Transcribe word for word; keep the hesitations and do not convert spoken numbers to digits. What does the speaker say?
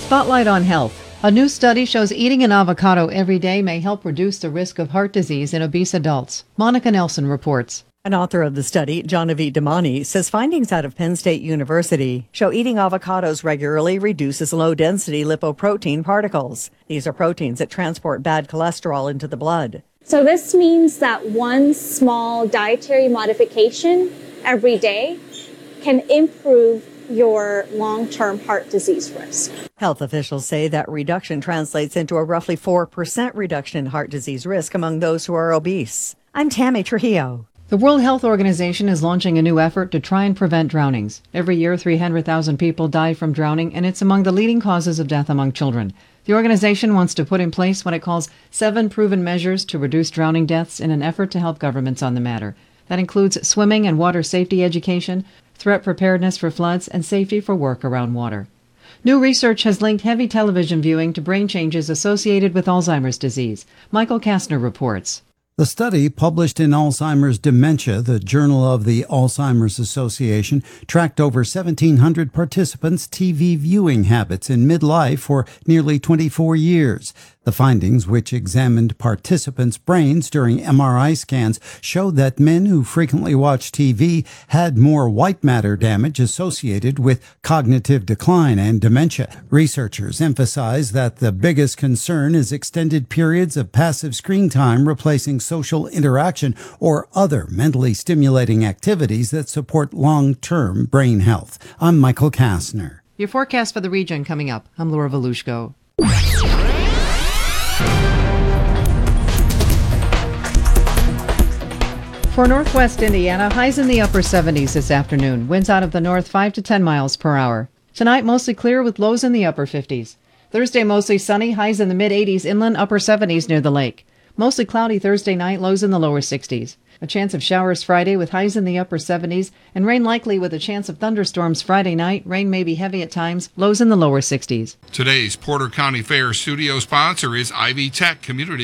Spotlight on Health. A new study shows eating an avocado every day may help reduce the risk of heart disease in obese adults. Monica Nelson reports. An author of the study, Genevieve Damani, says findings out of Penn State University show eating avocados regularly reduces low-density lipoprotein particles. These are proteins that transport bad cholesterol into the blood. So this means that one small dietary modification every day can improve your long-term heart disease risk. Health officials say that reduction translates into a roughly four percent reduction in heart disease risk among those who are obese. I'm Tammy Trujillo. The World Health Organization is launching a new effort to try and prevent drownings. Every year, three hundred thousand people die from drowning, and it's among the leading causes of death among children. The organization wants to put in place what it calls seven proven measures to reduce drowning deaths in an effort to help governments on the matter. That includes swimming and water safety education, threat preparedness for floods, and safety for work around water. New research has linked heavy television viewing to brain changes associated with Alzheimer's disease. Michael Kastner reports. The study, published in Alzheimer's Dementia, the Journal of the Alzheimer's Association, tracked over seventeen hundred participants' T V viewing habits in midlife for nearly twenty-four years. The findings, which examined participants' brains during M R I scans, showed that men who frequently watched T V had more white matter damage associated with cognitive decline and dementia. Researchers emphasize that the biggest concern is extended periods of passive screen time replacing social interaction or other mentally stimulating activities that support long-term brain health. I'm Michael Kastner. Your forecast for the region coming up. I'm Laura Volushko. For northwest Indiana, highs in the upper seventies this afternoon. Winds out of the north five to ten miles per hour. Tonight, mostly clear with lows in the upper fifties. Thursday, mostly sunny, highs in the mid-eighties, inland upper seventies near the lake. Mostly cloudy Thursday night, lows in the lower sixties. A chance of showers Friday with highs in the upper seventies, and rain likely with a chance of thunderstorms Friday night. Rain may be heavy at times, lows in the lower sixties. Today's Porter County Fair studio sponsor is Ivy Tech Community